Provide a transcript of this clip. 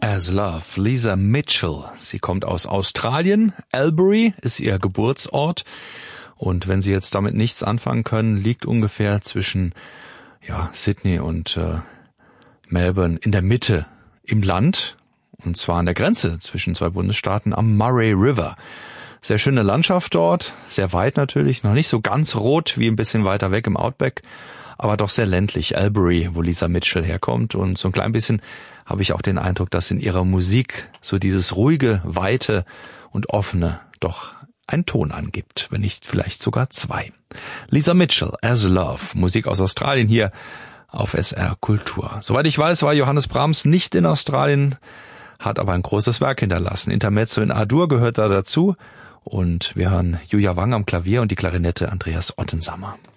as Love, Lisa Mitchell. Sie kommt aus Australien. Albury ist ihr Geburtsort. Und wenn Sie jetzt damit nichts anfangen können, liegt ungefähr zwischen Sydney und Melbourne in der Mitte im Land. Und zwar an der Grenze zwischen zwei Bundesstaaten am Murray River. Sehr schöne Landschaft dort, sehr weit natürlich, noch nicht so ganz rot wie ein bisschen weiter weg im Outback, aber doch sehr ländlich. Albury, wo Lisa Mitchell herkommt, und so ein klein bisschen habe ich auch den Eindruck, dass in ihrer Musik so dieses ruhige, weite und offene doch einen Ton angibt, wenn nicht vielleicht sogar zwei. Lisa Mitchell, As Love, Musik aus Australien hier auf SR Kultur. Soweit ich weiß, war Johannes Brahms nicht in Australien, hat aber ein großes Werk hinterlassen. Intermezzo in A-Dur gehört da dazu. Und wir hören Julia Wang am Klavier und die Klarinette Andreas Ottensammer.